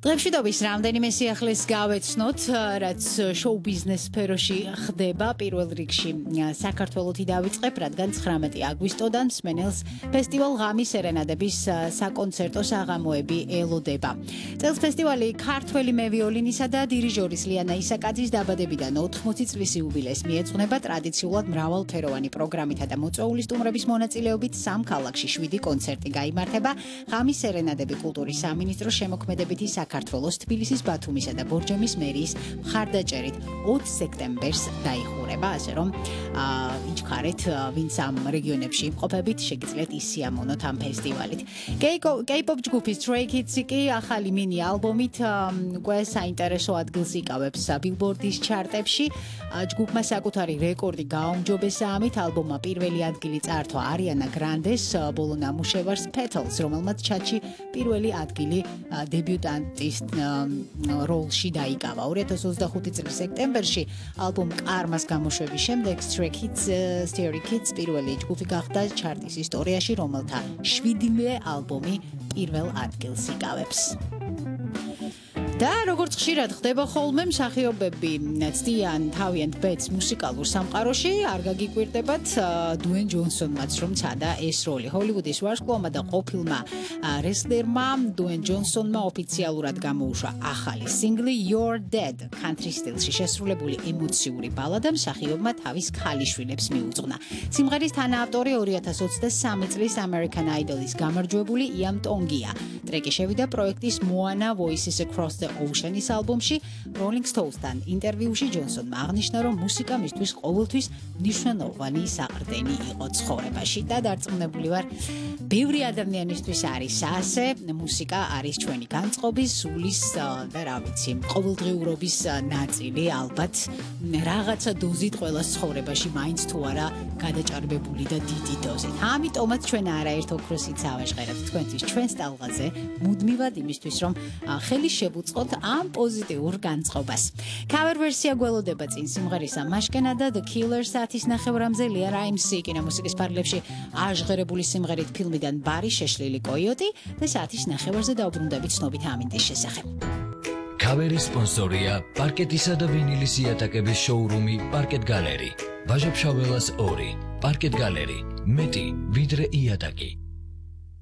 დღეშიდობის რამდენიმე სიახლეს გავეცნოთ, რაც შოუ ბიზნეს სფეროში ხდება. პირველ რიგში საქართველოსი დავიწყებ, რადგან 19 აგვისტოდან მსმენელს ფესტივალ ღამის სერენადების საკონცერტო საღამოები ელოდება. წელს ფესტივალი ქართველი მევიოლინისა და დირიჟორის ლიანა ისაკაძის დაბადებიდან 80 წლის იუბილეს მიეძღვნება. ტრადიციულად მრავალფეროვანი პროგრამითა და მოწვეული სტუმრების მონაწილეობით სამ ქალაქში 7 კონცერტი გაიმართება. ღამის სერენადები კულტურის სამინისტროს შემოქმედებითი საქართველოს, თბილისის, ბათუმისა და ბორჯომის მერიის მხარდაჭერით 20 სექტემბერს დაიხურება, ასე რომ ვიჩქარეთ, ვინც ამ რეგიონებში იმყოფებით, შეგიძლიათ ის სიამოვნოთ ამ ფესტივალით. K-pop ჯგუფი Stray Kids კი ახალი მინი ალბომით უკვე საინტერესო ადგილს იკავებს Billboard-ის ჩარტებში. ჯგუფმა საკუთარი რეკორდი გააუმჯობესა ამით, ალბომმა პირველი ადგილი წაართვა Ariana Grandes ბოლო ნამუშევარს Petals, რომელმაც ჩატში პირველი ადგილი დებიუტანტის როლში დაიკავა. 2025 წლის სექტემბერში ალბომ Karma-ს გამოშვების შემდეგ Stray Kids პირველი ჯგუფი გახდა ჩარტის ისტორიაში, რომელთა 7-მე ალბომი პირველ ადგილს იკავებს. და როგორც ხშირად ხდება ხოლმე, მსახიობები ცდიან თავიანთ ბედს მუსიკალურ სამყაროში, არ გაგიკვირდებათ დუენ ჯონსონმაც რომ ცადა ეს როლი. ჰოლივუდის ვარსკვლავმა და ყოფილმა რესლერმა დუენ ჯონსონმა ოფიციალურად გამოუშვა ახალი სინგლი You're Dead, country სტილში შესრულებული ემოციური ბალადა მსახიობმა თავის ქალიშვილებს მიუძღვნა. სიმღერის თანაავტორი 2023 წლის American Idol-ის გამარჯვებული იამ ტონგია. ტრეკი შევიდა პროექტის Moana Voices Across the Ocean-ის ალბომში. Rolling Stones-თან ინტერვიუში ჯონსონმა აღნიშნა, რომ მუსიკა მისთვის ყოველთვის მნიშვნელოვანი საყრდენი იყო ცხოვრებაში და დარწმუნებული ვარ, ბევრი ადამიანისთვის არის ასე, მუსიკა არის ჩვენი განწყობის, სულის და რა ვიცი, ყოველდღიურობის ნაწილი, ალბათ რაღაცა დოზით ყოველას ცხოვრებაში მაინც თუ არა გადაჭარბებული და დიდი დოზით. ამიტომაც ჩვენ არაერთ ოქროს იცავ ავეჟღერებთ თქვენთვის ჩვენს ტალღაზე, მუდმივად იმისთვის, რომ ხელი შევუწყოთ ამ პოზიტიურ განწყობას. Cover version გველოდება წინ სიმღერისა Mashkena და The Killers 10-ის ნახევრამდე Lia Rimes-ი კინომუსიკის პარლებში აჟღერებული სიმღერით ფილმიდან ბარი შეშლილი კოიოტი და 10-ის ნახევარზე დაუბრუნდებით ცნობით ამინდის შესახებ. Cover-ის სპონსორია პარკეტისა და ვინილის იატაკების შოურუმი Parket Gallery. ვაჟა ფშაველას 2. Parket Gallery. მეტი ვიდრე იატაკი.